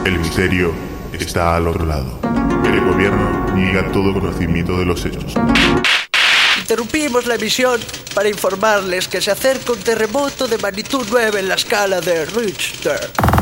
El misterio está al otro lado. El gobierno niega todo conocimiento de los hechos. Interrumpimos la emisión para informarles que se acerca un terremoto de magnitud 9 en la escala de Richter.